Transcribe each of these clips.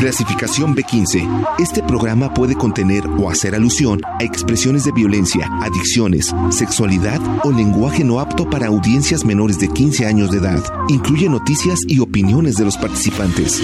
Clasificación B15. Este programa puede contener o hacer alusión a expresiones de violencia, adicciones, sexualidad o lenguaje no apto para audiencias menores de 15 años de edad. Incluye noticias y opiniones de los participantes.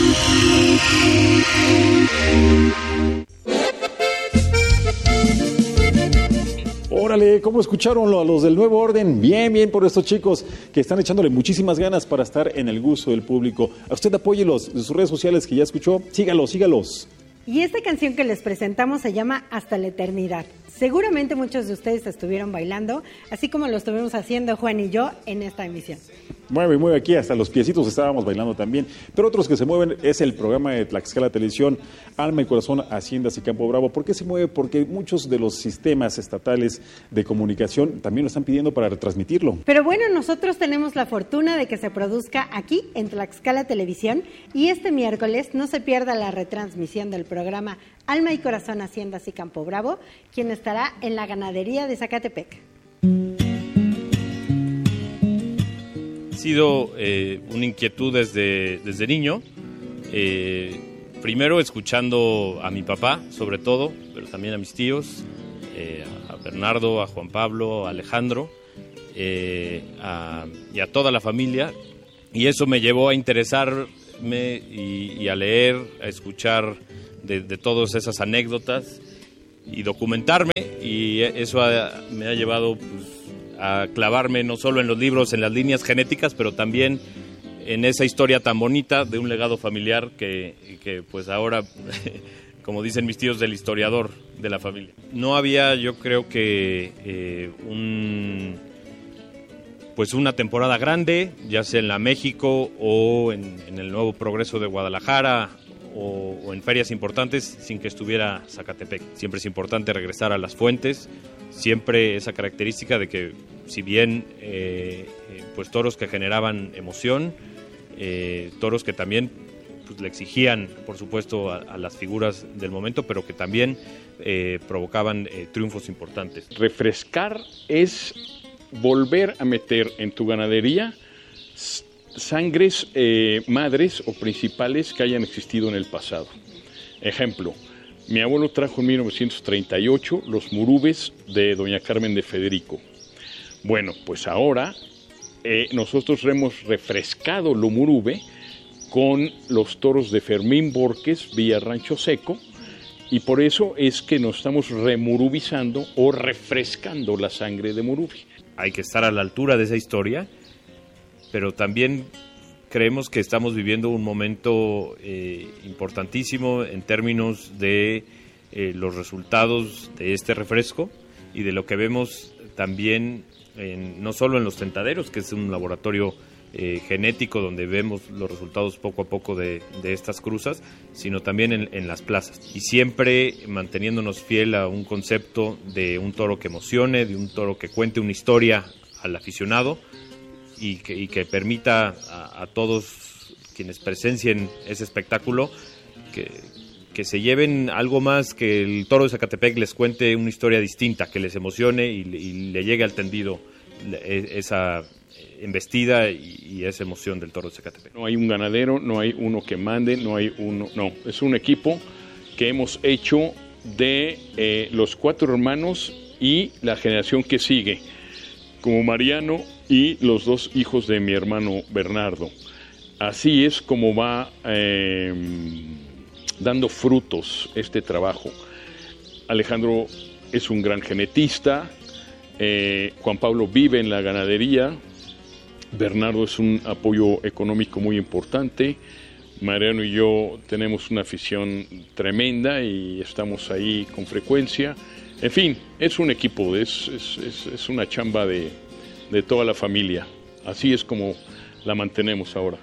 Órale, ¿cómo escucharon a los del Nuevo Orden? Bien, bien por estos chicos que están echándole muchísimas ganas para estar en el gusto del público. A usted apóyelos en sus redes sociales que ya escuchó. Sígalos. Y esta canción que les presentamos se llama Hasta la Eternidad. Seguramente muchos de ustedes estuvieron bailando, así como lo estuvimos haciendo Juan y yo en esta emisión. Mueve aquí, hasta los piecitos estábamos bailando también. Pero otros que se mueven es el programa de Tlaxcala Televisión, Alma y Corazón, Haciendas y Campo Bravo. ¿Por qué se mueve? Porque muchos de los sistemas estatales de comunicación también lo están pidiendo para retransmitirlo. Pero bueno, nosotros tenemos la fortuna de que se produzca aquí en Tlaxcala Televisión y este miércoles no se pierda la retransmisión del programa Alma y Corazón, Haciendas y Campo Bravo, quien estará en la ganadería de Zacatepec. Ha sido una inquietud desde niño, primero escuchando a mi papá, sobre todo, pero también a mis tíos, a Bernardo, a Juan Pablo, a Alejandro, y a toda la familia, y eso me llevó a interesarme y a leer, a escuchar de todas esas anécdotas y documentarme, y eso me ha llevado pues, a clavarme no solo en los libros, en las líneas genéticas, pero también en esa historia tan bonita de un legado familiar que pues ahora, como dicen mis tíos, del historiador de la familia. No había, yo creo que una temporada grande, ya sea en la México o en el Nuevo Progreso de Guadalajara o en ferias importantes sin que estuviera Zacatepec. Siempre es importante regresar a las fuentes, siempre esa característica de que si bien pues toros que generaban emoción, toros que también pues, le exigían por supuesto a las figuras del momento, pero que también provocaban triunfos importantes. Refrescar es volver a meter en tu ganadería sangres madres o principales que hayan existido en el pasado. Ejemplo, mi abuelo trajo en 1938 los murubes de doña Carmen de Federico. Bueno, pues ahora nosotros hemos refrescado lo murube con los toros de Fermín Borques vía Rancho Seco, y por eso es que nos estamos remurubizando o refrescando la sangre de murube. Hay que estar a la altura de esa historia, pero también creemos que estamos viviendo un momento importantísimo en términos de los resultados de este refresco y de lo que vemos también no solo en los tentaderos, que es un laboratorio genético donde vemos los resultados poco a poco de estas cruzas, sino también en las plazas. Y siempre manteniéndonos fiel a un concepto de un toro que emocione, de un toro que cuente una historia al aficionado, y que permita a todos quienes presencien ese espectáculo que se lleven algo más, que el toro de Zacatepec les cuente una historia distinta, que les emocione y le llegue al tendido esa embestida y esa emoción del toro de Zacatepec. No hay un ganadero, no hay uno que mande, no, es un equipo que hemos hecho de los 4 hermanos y la generación que sigue, como Mariano y los 2 hijos de mi hermano Bernardo. Así es como va dando frutos este trabajo. Alejandro es un gran genetista, Juan Pablo vive en la ganadería, Bernardo es un apoyo económico muy importante, Mariano y yo tenemos una afición tremenda y estamos ahí con frecuencia. En fin, es un equipo, es una chamba de toda la familia. Así es como la mantenemos ahora.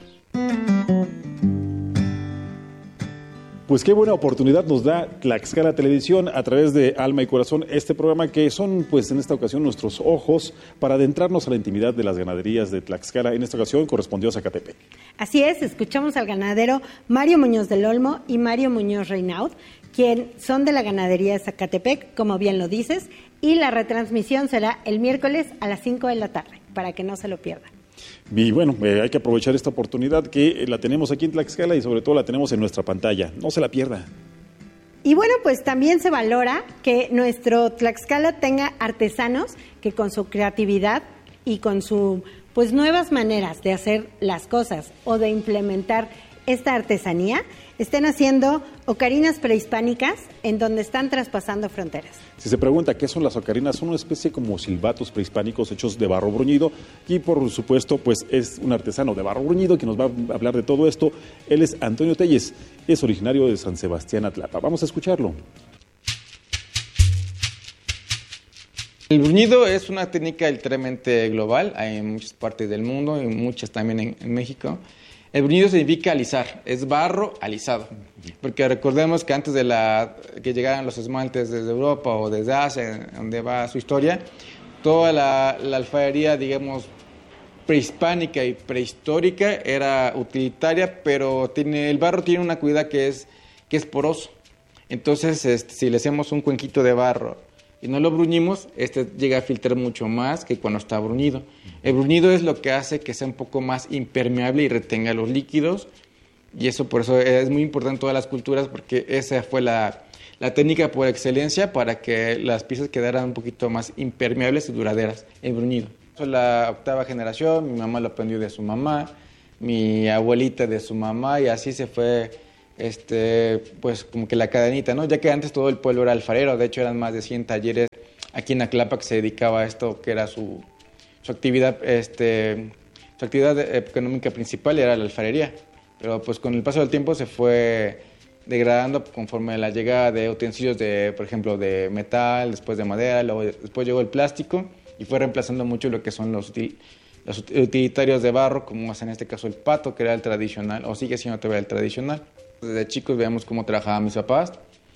Pues qué buena oportunidad nos da Tlaxcala Televisión a través de Alma y Corazón, este programa que son, pues en esta ocasión, nuestros ojos para adentrarnos a la intimidad de las ganaderías de Tlaxcala. En esta ocasión correspondió a Zacatepec. Así es, escuchamos al ganadero Mario Muñoz del Olmo y Mario Muñoz Reinaud, quien son de la ganadería de Zacatepec, como bien lo dices, y la retransmisión será el miércoles a las 5 de la tarde, para que no se lo pierdan. Y bueno, hay que aprovechar esta oportunidad que la tenemos aquí en Tlaxcala y sobre todo la tenemos en nuestra pantalla. No se la pierda. Y bueno, pues también se valora que nuestro Tlaxcala tenga artesanos que con su creatividad y con su pues nuevas maneras de hacer las cosas o de implementar esta artesanía estén haciendo ocarinas prehispánicas en donde están traspasando fronteras. Si se pregunta qué son las ocarinas, son una especie como silbatos prehispánicos hechos de barro bruñido y por supuesto pues es un artesano de barro bruñido que nos va a hablar de todo esto. Él es Antonio Telles, es originario de San Sebastián Atlapa. Vamos a escucharlo. El bruñido es una técnica literalmente global, hay en muchas partes del mundo y muchas también en México. El bruñido significa alisar, es barro alisado, porque recordemos que antes de que llegaran los esmaltes desde Europa o desde Asia, donde va su historia, toda la alfarería, digamos, prehispánica y prehistórica era utilitaria, pero el barro tiene una cualidad que es poroso. Entonces, si le hacemos un cuenquito de barro y no lo bruñimos, llega a filtrar mucho más que cuando está bruñido. El bruñido es lo que hace que sea un poco más impermeable y retenga los líquidos, y eso por eso es muy importante en todas las culturas, porque esa fue la técnica por excelencia para que las piezas quedaran un poquito más impermeables y duraderas, el bruñido. Soy la 8ª generación, mi mamá lo aprendió de su mamá, mi abuelita de su mamá, y así se fue pues como que la cadenita, ¿no? Ya que antes todo el pueblo era alfarero, de hecho eran más de 100 talleres aquí en Aclapa que se dedicaba a esto, que era su actividad, su actividad económica principal era la alfarería, pero pues con el paso del tiempo se fue degradando conforme la llegada de utensilios por ejemplo, de metal, después de madera, después llegó el plástico y fue reemplazando mucho lo que son los utilitarios de barro, como es en este caso el pato, que era el tradicional, o sigue siendo todavía el tradicional. Desde chicos veíamos cómo trabajaban mis papás,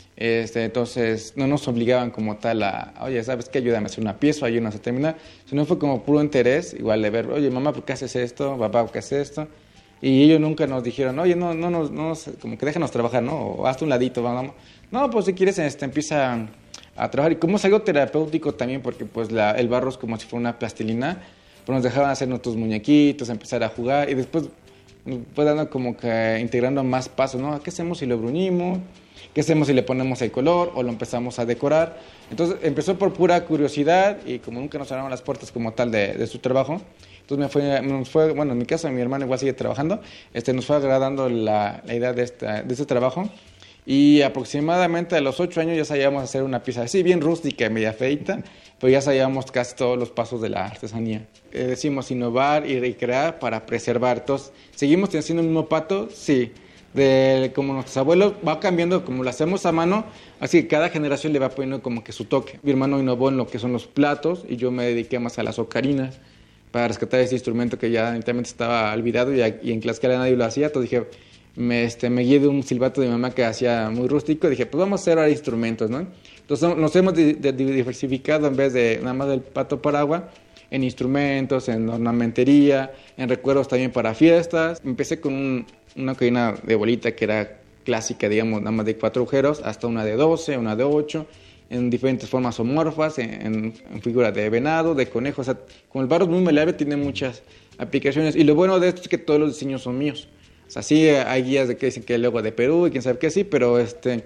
entonces no nos obligaban como tal oye, ¿sabes qué? Ayúdame a hacer una pieza, ayúdame a terminar, sino fue como puro interés, igual de ver, oye, mamá, ¿por qué haces esto? Papá, ¿por qué haces esto? Y ellos nunca nos dijeron, oye, no, como que déjanos trabajar, ¿no? O hazte un ladito, vamos. No, pues si quieres, empieza a trabajar. Y como es algo terapéutico también, porque pues el barro es como si fuera una plastilina, pues nos dejaban hacer nuestros muñequitos, empezar a jugar, y después fue dando como que integrando más pasos, ¿no? ¿Qué hacemos si lo bruñimos? ¿Qué hacemos si le ponemos el color o lo empezamos a decorar? Entonces empezó por pura curiosidad y como nunca nos cerraron las puertas como tal de su trabajo, entonces nos fue, bueno, en mi caso mi hermano igual sigue trabajando, nos fue agradando la idea de este trabajo, y aproximadamente a los 8 años ya sabíamos hacer una pieza así bien rústica, media feita, pero ya sabíamos casi todos los pasos de la artesanía. Decimos innovar y recrear para preservar. Entonces, ¿seguimos haciendo el mismo pato? Sí. Como nuestros abuelos, va cambiando como lo hacemos a mano, así que cada generación le va poniendo como que su toque. Mi hermano innovó en lo que son los platos y yo me dediqué más a las ocarinas para rescatar ese instrumento que ya literalmente estaba olvidado y en Tlaxcala nadie lo hacía. Entonces dije, me guié de un silbato de mi mamá que hacía muy rústico. Dije, pues vamos a hacer ahora instrumentos, ¿no? Entonces nos hemos diversificado en vez de nada más del pato para agua, en instrumentos, en ornamentería, en recuerdos también para fiestas. Empecé con una ocarina de bolita que era clásica, digamos, nada más de 4 agujeros, hasta una de 12, una de 8, en diferentes formas homórficas, en figuras de venado, de conejo. O sea, como el barro es muy maleable, tiene muchas aplicaciones. Y lo bueno de esto es que todos los diseños son míos. O sea, sí hay guías que dicen que el logo de Perú y quién sabe qué sí, pero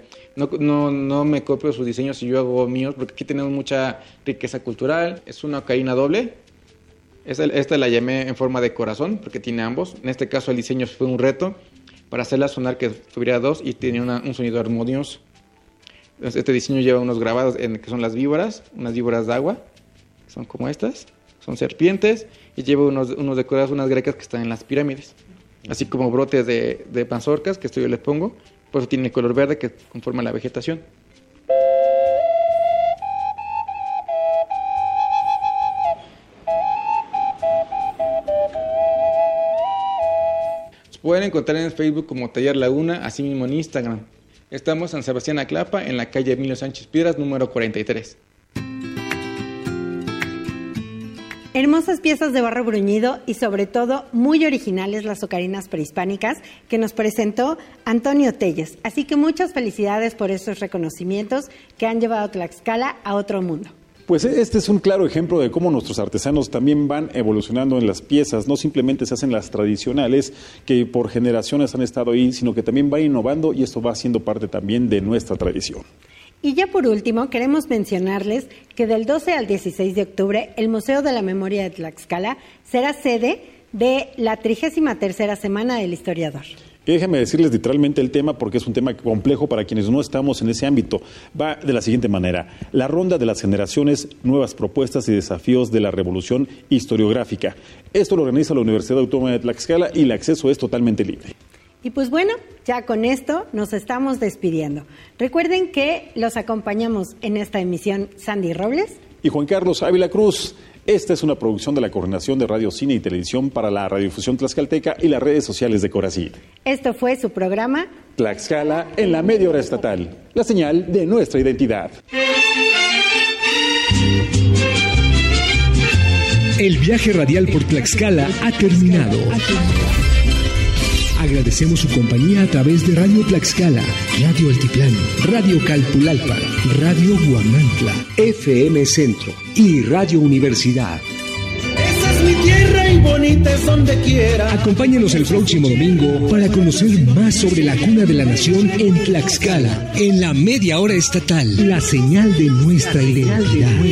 no me copio sus diseños y yo hago míos, porque aquí tenemos mucha riqueza cultural. Es una ocarina doble. Esta la llamé en forma de corazón, porque tiene ambos. En este caso el diseño fue un reto para hacerla sonar que tuviera 2 y tenía un sonido armonioso. Entonces, este diseño lleva unos grabados que son las víboras, unas víboras de agua, que son como estas, son serpientes, y lleva unos decorados, unas grecas que están en las pirámides. Así como brotes de panzorcas, que esto yo les pongo, por eso tiene el color verde que conforma la vegetación. Nos pueden encontrar en Facebook como Taller Laguna, así mismo en Instagram. Estamos en San Sebastián Aclapa, en la calle Emilio Sánchez Piedras, número 43. Hermosas piezas de barro bruñido y sobre todo muy originales las ocarinas prehispánicas que nos presentó Antonio Telles. Así que muchas felicidades por estos reconocimientos que han llevado a Tlaxcala a otro mundo. Pues este es un claro ejemplo de cómo nuestros artesanos también van evolucionando en las piezas. No simplemente se hacen las tradicionales que por generaciones han estado ahí, sino que también va innovando y esto va siendo parte también de nuestra tradición. Y ya por último, queremos mencionarles que del 12 al 16 de octubre, el Museo de la Memoria de Tlaxcala será sede de la 33ª Semana del Historiador. Y déjenme decirles literalmente el tema porque es un tema complejo para quienes no estamos en ese ámbito. Va de la siguiente manera: la ronda de las generaciones, nuevas propuestas y desafíos de la revolución historiográfica. Esto lo organiza la Universidad Autónoma de Tlaxcala y el acceso es totalmente libre. Y pues bueno, ya con esto nos estamos despidiendo. Recuerden que los acompañamos en esta emisión Sandy Robles y Juan Carlos Ávila Cruz. Esta es una producción de la Coordinación de Radio, Cine y Televisión para la Radiodifusión Tlaxcalteca y las redes sociales de Coracid. Esto fue su programa Tlaxcala en la media hora estatal, la señal de nuestra identidad. El viaje radial por Tlaxcala ha terminado. Agradecemos su compañía a través de Radio Tlaxcala, Radio Altiplano, Radio Calpulalpa, Radio Huamantla, FM Centro y Radio Universidad. Esa es mi tierra y bonita es donde quiera. Acompáñenos el próximo domingo para conocer más sobre la cuna de la nación en Tlaxcala, en la media hora estatal, la señal de nuestra identidad.